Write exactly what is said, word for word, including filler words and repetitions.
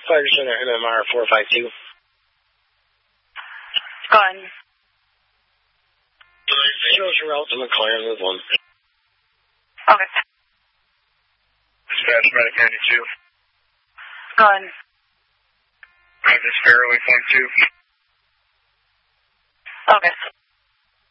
Fire Center, M M R four five two. Go ahead. Shows your route to McLaren with one. Okay. Dispatch Medic ninety-two. Go ahead. This Fairway point two. Okay.